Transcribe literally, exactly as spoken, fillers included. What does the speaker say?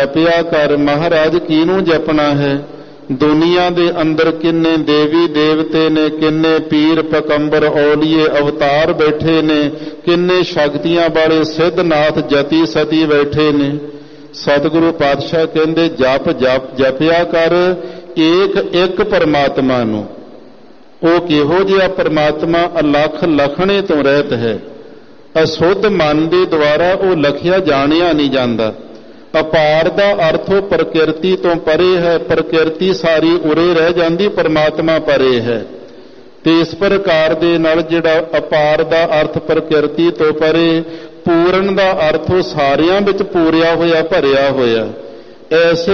ਜਪਿਆ ਕਰ। ਮਹਾਰਾਜ ਕਿਹਨੂੰ ਜਪਣਾ ਹੈ? ਦੁਨੀਆ ਦੇ ਅੰਦਰ ਕਿੰਨੇ ਦੇਵੀ ਦੇਵਤੇ ਨੇ, ਕਿੰਨੇ ਪੀਰ ਪਕੰਬਰ ਔਲੀਏ ਅਵਤਾਰ ਬੈਠੇ ਨੇ, ਕਿੰਨੇ ਸ਼ਕਤੀਆਂ ਵਾਲੇ ਸਿੱਧਨਾਥ ਜਤੀ ਸਤੀ ਬੈਠੇ ਨੇ। ਸਤਿਗੁਰੂ ਪਾਤਸ਼ਾਹ ਕਹਿੰਦੇ ਜਪ ਜਪ ਜਪਿਆ ਕਰ ਏਕ ਇੱਕ ਪਰਮਾਤਮਾ ਨੂੰ। ਉਹ ਕਿਹੋ ਜਿਹਾ ਪਰਮਾਤਮਾ? ਅਲੱਖ ਲਖਣੇ ਤੋਂ ਰਹਿਤ ਹੈ। ਅਸ਼ੁੱਧ ਮਨ ਦੇ ਦੁਆਰਾ ਉਹ ਲਖਿਆ ਜਾਣਿਆ ਨਹੀਂ ਜਾਂਦਾ। ਅਪਾਰ ਦਾ ਅਰਥ ਉਹ ਪ੍ਰਕਿਰਤੀ ਤੋਂ ਪਰੇ ਹੈ। ਪ੍ਰਕਿਰਤੀ ਸਾਰੀ ਉਰੇ ਰਹਿ ਜਾਂਦੀ, ਪਰਮਾਤਮਾ ਪਰੇ ਹੈ। ਤੇ ਇਸ ਪ੍ਰਕਾਰ ਦੇ ਨਾਲ ਜਿਹੜਾ ਅਪਾਰ ਦਾ ਅਰਥ ਪ੍ਰਕਿਰਤੀ ਤੋਂ ਪਰੇ, ਪੂਰਨ ਦਾ ਅਰਥ ਉਹ ਸਾਰਿਆਂ ਵਿੱਚ ਪੂਰਿਆ ਹੋਇਆ ਭਰਿਆ ਹੋਇਆ। ਐਸੇ